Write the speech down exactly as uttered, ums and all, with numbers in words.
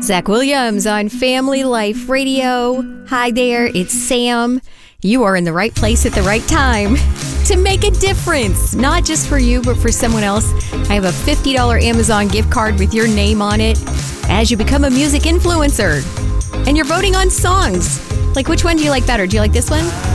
Zach Williams on Family Life Radio. Hi there, it's Sam. You are in the right place at the right time to make a difference, not just for you, but for someone else. I have a fifty dollars Amazon gift card with your name on it as you become a music influencer. And you're voting on songs. Like, which one do you like better? Do you like this one?